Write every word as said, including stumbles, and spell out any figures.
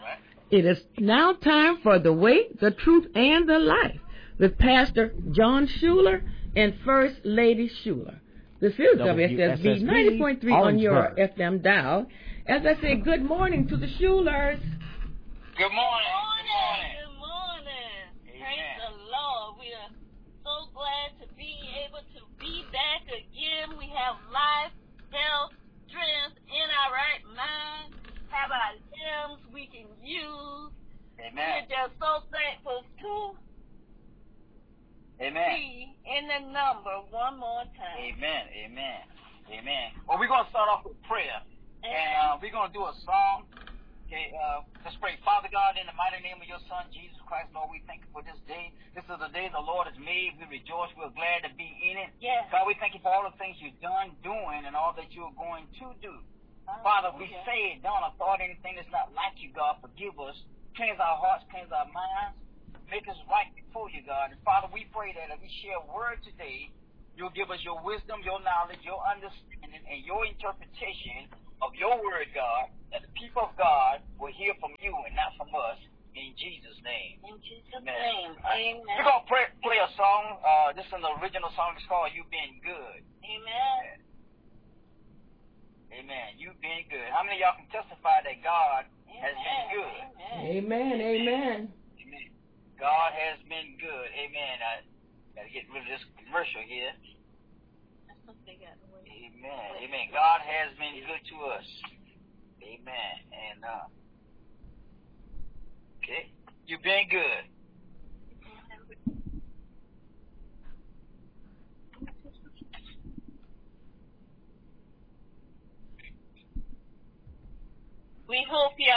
It is now time for The Way, the Truth, and the Life with Pastor John Schuler and First Lady Schuler. This is W S S B ninety point three on your F M dial. As I say, good morning to the Schulers. Good morning. Good morning. Good morning. Praise the Lord. We are so glad to be able to be back again. We have life, health, strength in our right mind, have our limbs we can use. Amen. We're just so thankful to Amen. be in the number one more time. Amen. Amen. Amen. Well, we're going to start off with prayer. Amen. And uh, we're going to do a song. Okay, uh, let's pray. Father God, in the mighty name of your Son, Jesus Christ, Lord, we thank you for this day. This is the day the Lord has made. We rejoice. We're glad to be in it. Yes. God, we thank you for all the things you've done, doing, and all that you're going to do. Oh, Father, we yeah. say, done, or thought anything that's not like you, God, forgive us. Cleanse our hearts, cleanse our minds. Make us right before you, God. And Father, we pray that as we share a word today, you'll give us your wisdom, your knowledge, your understanding, and your interpretation of your word, God, that the people of God will hear from you and not from us. In Jesus' name. In Jesus' Amen. name. Amen. We're going to play, play a song. Uh, this is an original song. It's called You've Been Good. Amen. Amen. You've been good. How many of y'all can testify that God Amen. Has been good? Amen. Amen. Amen. God has been good. Amen. I got to get rid of this commercial here. Amen. Amen. God has been good to us. Amen. And, uh, okay. You've been good. We hope y'all